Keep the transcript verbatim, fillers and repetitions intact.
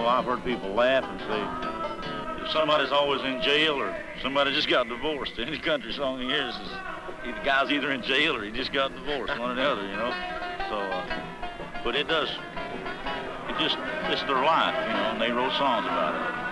know, I've heard people laugh and say, somebody's always in jail or somebody just got divorced. Any country song he hears is, the guy's either in jail or he just got divorced, one or the other, you know. So, uh, but it does, it just, it's their life, you know, and they wrote songs about it.